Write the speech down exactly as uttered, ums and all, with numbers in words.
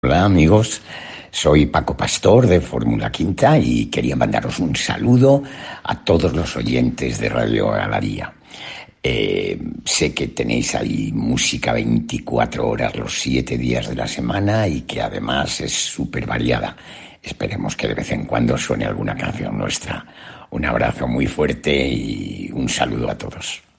Hola amigos, soy Paco Pastor de Fórmula Quinta y quería mandaros un saludo a todos los oyentes de Radio Galería. Eh, sé que tenéis ahí música veinticuatro horas los siete días de la semana y que además es súper variada. Esperemos que de vez en cuando suene alguna canción nuestra. Un abrazo muy fuerte y un saludo a todos.